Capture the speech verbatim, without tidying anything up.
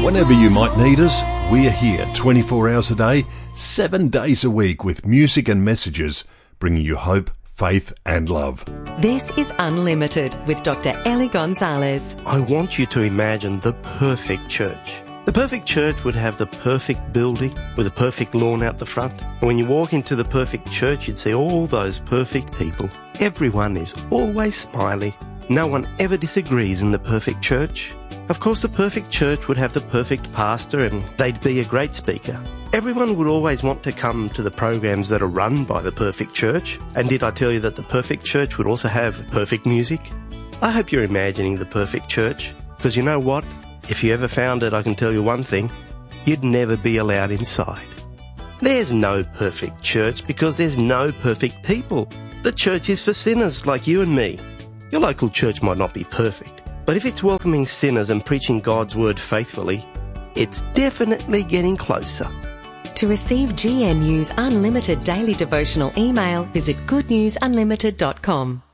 Whenever you might need us, we're here twenty-four hours a day, seven days a week with music and messages, bringing you hope, faith and love. This is Unlimited with Doctor Ellie Gonzalez. I want you to imagine the perfect church. The perfect church would have the perfect building with a perfect lawn out the front. And when you walk into the perfect church, you'd see all those perfect people. Everyone is always smiling. No one ever disagrees in the perfect church. Of course, the perfect church would have the perfect pastor and they'd be a great speaker. Everyone would always want to come to the programs that are run by the perfect church. And did I tell you that the perfect church would also have perfect music? I hope you're imagining the perfect church, because you know what? If you ever found it, I can tell you one thing. You'd never be allowed inside. There's no perfect church because there's no perfect people. The church is for sinners like you and me. Your local church might not be perfect, but if it's welcoming sinners and preaching God's word faithfully, it's definitely getting closer. To receive G N U's Unlimited daily devotional email, visit good news unlimited dot com.